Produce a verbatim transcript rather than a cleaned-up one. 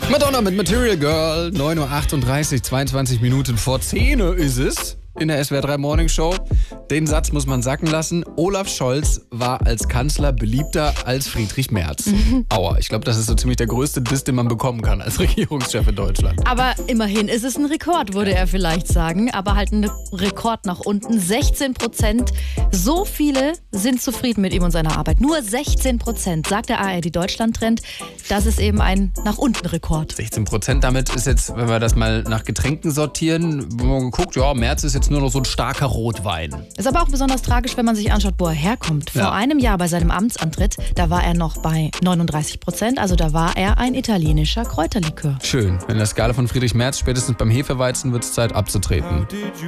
Madonna mit Material Girl, neun Uhr achtunddreißig, zweiundzwanzig Minuten vor zehn ist es in der S W R drei Morning Show. Den Satz muss man sacken lassen. Olaf Scholz war als Kanzler beliebter als Friedrich Merz. Mhm. Aua, ich glaube, das ist so ziemlich der größte Diss, den man bekommen kann als Regierungschef in Deutschland. Aber immerhin ist es ein Rekord, würde er vielleicht sagen. Aber halt ein Rekord nach unten. sechzehn Prozent. So viele sind zufrieden mit ihm und seiner Arbeit. Nur sechzehn Prozent, sagt der A R D-Deutschland-Trend. Das ist eben ein nach unten Rekord. sechzehn Prozent, damit ist jetzt, wenn wir das mal nach Getränken sortieren, wenn man geguckt, ja, Merz ist jetzt nur noch so ein starker Rotwein. Ist aber auch besonders tragisch, wenn man sich anschaut, wo er herkommt. Vor ja. einem Jahr bei seinem Amtsantritt, da war er noch bei neununddreißig Prozent, also da war er ein italienischer Kräuterlikör. Schön. In der Skala von Friedrich Merz, spätestens beim Hefeweizen wird es Zeit abzutreten.